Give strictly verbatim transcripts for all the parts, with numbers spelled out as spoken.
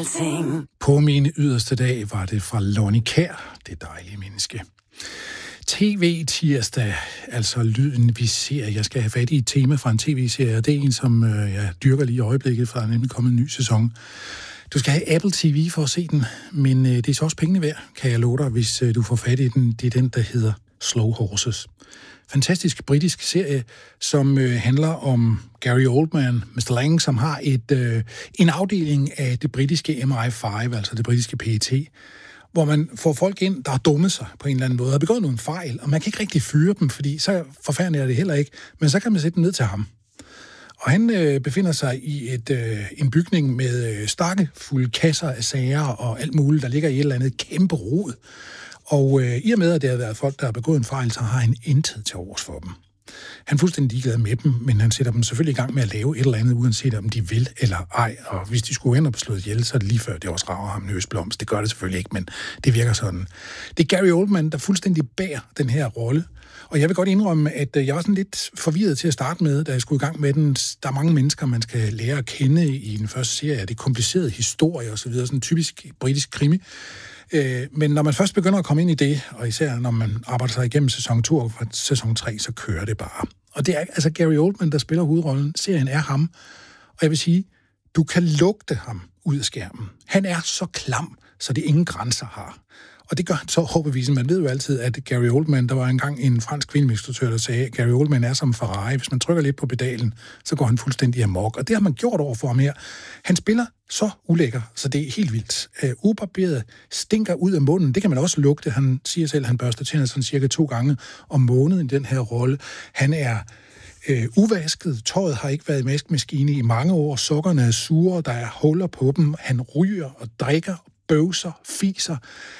alting. På min yderste dag var det fra Lonnie Kjær, det dejlige menneske. T V-tirsdag, altså lyden vi ser. Jeg skal have fat i et tema fra en tv-serie, og det er en, som øh, jeg dyrker lige i øjeblikket, for der er nemlig kommet en ny sæson. Du skal have Apple T V for at se den, men øh, det er så også pengene værd, kan jeg love dig, hvis øh, du får fat i den. Det er den, der hedder Slow Horses. Fantastisk britisk serie, som øh, handler om Gary Oldman, mister Lang, som har et øh, en afdeling af det britiske M I fem, altså det britiske P E T, hvor man får folk ind, der har dummet sig på en eller anden måde, og har begået nogle fejl, og man kan ikke rigtig fyre dem, fordi så forfærdeligt er det heller ikke, men så kan man sætte dem ned til ham. Og han øh, befinder sig i et, øh, en bygning med øh, stakke fulde kasser af sager og alt muligt, der ligger i et eller andet kæmpe rod. Og øh, i og med, at det har været folk, der har begået en fejl, så har han intet til overs for dem. Han er fuldstændig ligeglad med dem, men han sætter dem selvfølgelig i gang med at lave et eller andet, uanset om de vil eller ej. Og hvis de skulle hen og slået ihjel, så er det lige før, det også rager ham en øsblomst. Det gør det selvfølgelig ikke, men det virker sådan. Det er Gary Oldman, der fuldstændig bærer den her rolle. Og jeg vil godt indrømme, at jeg var sådan lidt forvirret til at starte med, da jeg skulle i gang med den. Der er mange mennesker, man skal lære at kende i den første serie. Det er komplicerede historier og så videre, sådan en typisk britisk krimi. Men når man først begynder at komme ind i det, og især når man arbejder sig igennem sæson to og sæson tre, så kører det bare. Og det er altså Gary Oldman, der spiller hovedrollen. Serien er ham. Og jeg vil sige, du kan lugte ham ud af skærmen. Han er så klam, så det ingen grænser har. Og det gør han så overbevisende. Man ved jo altid, at Gary Oldman, der var engang en fransk kvindeminstruktør, der sagde, at Gary Oldman er som Ferrari. Hvis man trykker lidt på pedalen, så går han fuldstændig amok. Og det har man gjort over for ham her. Han spiller så ulækker, så det er helt vildt. Uh, ubarberet stinker ud af munden. Det kan man også lugte. Han siger selv, at han børster tænder sådan cirka to gange om måneden i den her rolle. Han er øh, uvasket. Tøjet har ikke været i vaskemaskine i mange år. Sukkerne er sure, der er huller på dem. Han ryger og drikker, bøvser, fiser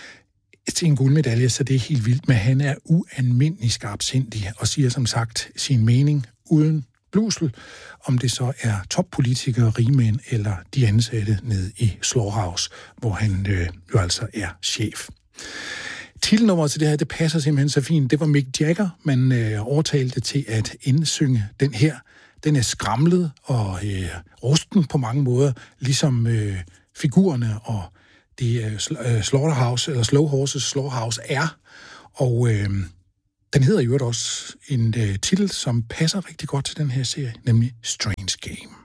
til en guldmedalje, så det er helt vildt, men han er ualmindelig skarpsindig og siger som sagt sin mening uden blusel, om det så er toppolitikere, rigmænd eller de ansatte nede i Slaughterhouse, hvor han øh, jo altså er chef. Titelnummeret til det her, det passer simpelthen så fint. Det var Mick Jagger, man øh, overtalte til at indsynge den her. Den er skramlet og øh, rusten på mange måder, ligesom øh, figurerne og det uh, Slaughterhouse, eller Slow Horses Slaughterhouse er. Og øh, den hedder jo også en uh, titel, som passer rigtig godt til den her serie, nemlig Strange Game.